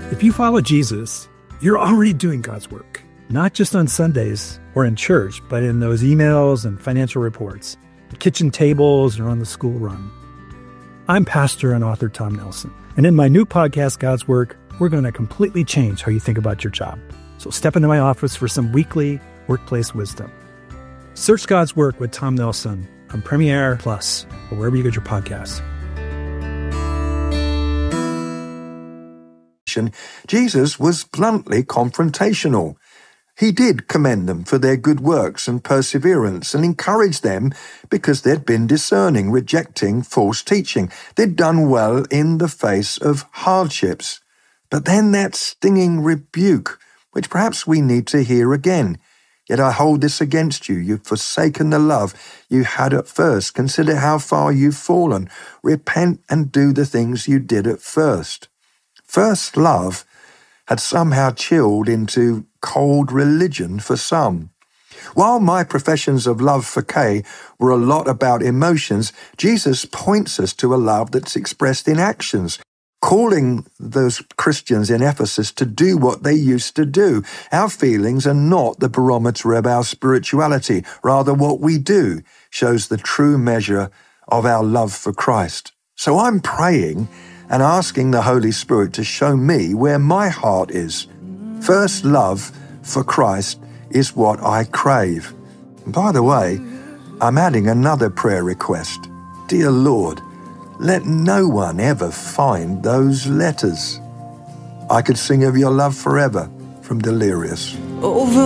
If you follow Jesus, you're already doing God's work, not just on Sundays or in church, but in those emails and financial reports, the kitchen tables, or on the school run. I'm pastor and author Tom Nelson, and in my new podcast, God's Work, we're going to completely change how you think about your job. So step into my office for some weekly workplace wisdom. Search God's Work with Tom Nelson on Premiere Plus or wherever you get your podcasts. Jesus was bluntly confrontational. He did commend them for their good works and perseverance and encourage them because they'd been discerning, rejecting false teaching. They'd done well in the face of hardships. But then that stinging rebuke, which perhaps we need to hear again. Yet I hold this against you. You've forsaken the love you had at first. Consider how far you've fallen. Repent and do the things you did at first. First love had somehow chilled into cold religion for some. While my professions of love for Kay were a lot about emotions, Jesus points us to a love that's expressed in actions, calling those Christians in Ephesus to do what they used to do. Our feelings are not the barometer of our spirituality. Rather, what we do shows the true measure of our love for Christ. So I'm praying and asking the Holy Spirit to show me where my heart is. First love for Christ is what I crave. And by the way, I'm adding another prayer request. Dear Lord, let no one ever find those letters. I could sing of your love forever from Delirious.